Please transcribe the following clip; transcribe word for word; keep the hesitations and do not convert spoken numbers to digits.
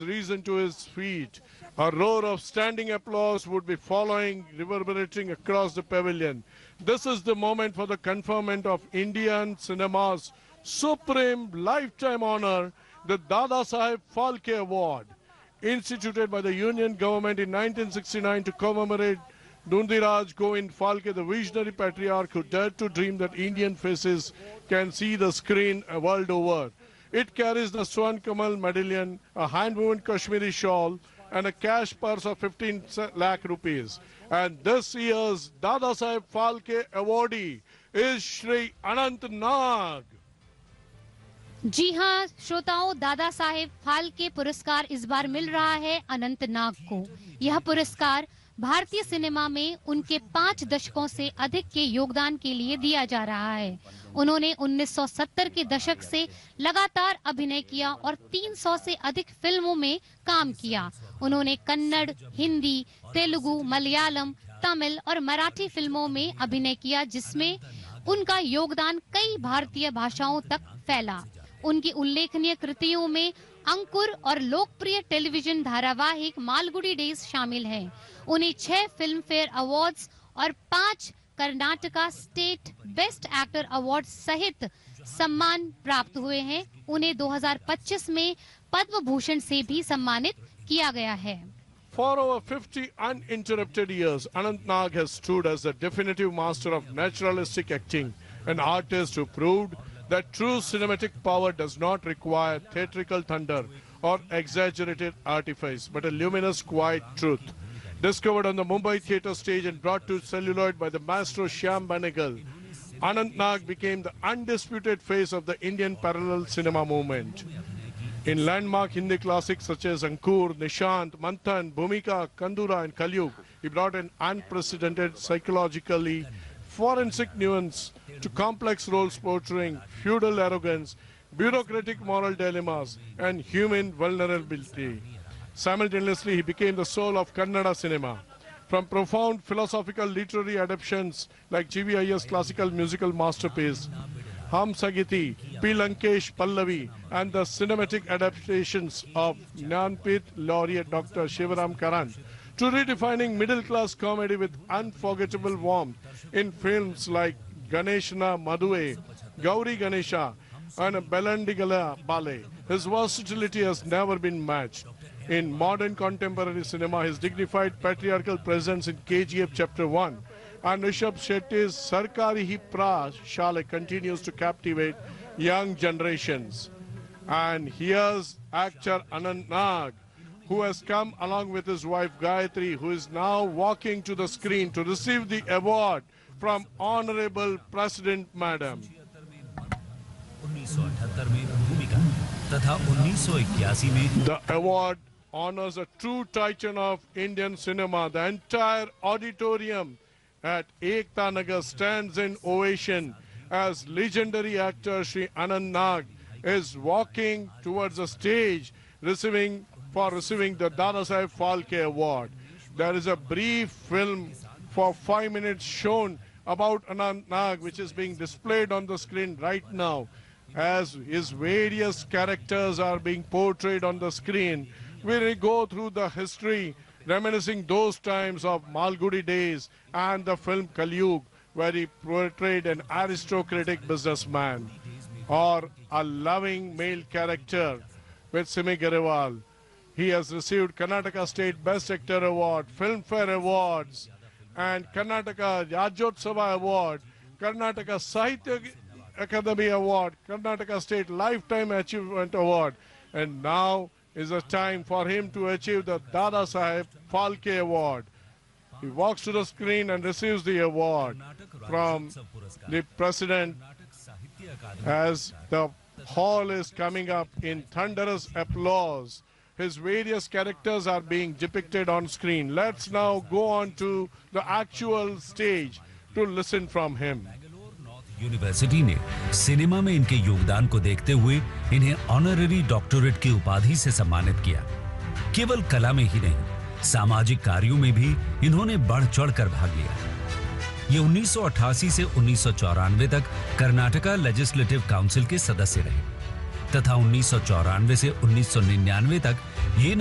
risen to his feet. A roar of standing applause would be following, reverberating across the pavilion. This is the moment for the conferment of Indian cinema's supreme lifetime honor, the Dada Saheb Phalke Award, instituted by the Union government in nineteen sixty-nine to commemorate Dhundiraj Govind Phalke, the visionary patriarch who dared to dream that Indian faces can see the screen world over. It carries the Swan Kamal medallion, a hand-woven Kashmiri shawl, and a cash purse of fifteen lakh rupees. And this year's Dada Saheb Phalke awardee is Shri Anant Nag. जी हाँ श्रोताओं, दादा साहेब फाल्के पुरस्कार इस बार मिल रहा है अनंत नाग को। यह पुरस्कार भारतीय सिनेमा में उनके पाँच दशकों से अधिक के योगदान के लिए दिया जा रहा है। उन्होंने उन्नीस सौ सत्तर के दशक से लगातार अभिनय किया और तीन सौ से अधिक फिल्मों में काम किया। उन्होंने कन्नड़, हिंदी, तेलुगु, मलयालम, तमिल और मराठी फिल्मों में अभिनय किया, जिसमें उनका योगदान कई भारतीय भाषाओं तक फैला। उनकी उल्लेखनीय कृतियों में अंकुर और लोकप्रिय टेलीविजन धारावाहिक मालगुडी डेज शामिल हैं। उन्हें छह फिल्म फेयर अवार्ड्स और पांच Karnataka state best actor award सहित सम्मान प्राप्त हुए हैं। उन्हें दो हज़ार पच्चीस में पद्म भूषण से भी सम्मानित किया गया है। For over fifty uninterrupted years, Anant Nag has stood as the definitive master of naturalistic acting, an artist who proved that true cinematic power does not require theatrical thunder or exaggerated artifice, but a luminous, quiet truth. Discovered on the Mumbai theatre stage and brought to celluloid by the maestro Shyam Benegal, Anant Nag became the undisputed face of the Indian parallel cinema movement. In landmark Hindi classics such as Ankur, Nishant, Manthan, Bhumika, Kandura and Kalyug, he brought an unprecedented psychologically forensic nuance to complex roles portraying feudal arrogance, bureaucratic moral dilemmas, and human vulnerability. Simultaneously, he became the soul of Kannada cinema. From profound philosophical literary adaptations like G V Iyer's classical musical masterpiece, Hum Sagiti, P. Lankesh Pallavi, and the cinematic adaptations of Jnanpith laureate Doctor Shivaram Karan, to redefining middle-class comedy with unforgettable warmth in films like Ganeshna Maduve, Gauri Ganesha, and Belandigala Ballet. His versatility has never been matched. In modern contemporary cinema, his dignified patriarchal presence in K G F Chapter one and Rishabh Shetty's Sarkari Hi Prashale continues to captivate young generations. And here's actor Anant Nag, who has come along with his wife Gayatri, who is now walking to the screen to receive the award from Honorable President Madam. The award honors a true titan of Indian cinema. The entire auditorium at Ekta Nagar stands in ovation as legendary actor Shri Anant Nag is walking towards the stage receiving for receiving the Dada Saheb Phalke Award. There is a brief film for five minutes shown about Anant Nag, which is being displayed on the screen right now, as his various characters are being portrayed on the screen. We go through the history, reminiscing those times of Malgudi days and the film Kalyug, where he portrayed an aristocratic businessman, or a loving male character with Simi Garewal. He has received Karnataka State Best Actor Award, Filmfare Awards, and Karnataka Rajyotsava Award, Karnataka Sahitya Academy Award, Karnataka State Lifetime Achievement Award, and now is the time for him to achieve the Dada Saheb Phalke Award. He walks to the screen and receives the award from the President as the hall is coming up in thunderous applause. His various characters are being depicted on screen. Let's now go on to the actual stage to listen from him. University ने cinema में इनके योगदान को देखते हुए इन्हें honorary doctorate की उपाधि से सम्मानित किया। केवल कला में ही नहीं, सामाजिक कार्यों में भी इन्होंने बढ़ चढ़कर भाग लिया। ये उन्नीस सौ अट्ठासी से उन्नीस सौ चौरानवे तक कर्नाटका लेजिस्लेटिव काउंसिल के सदस्य रहे। तथा उन्नीस सौ चौरानवे से उन्नीस सौ निन्यानवे तक ये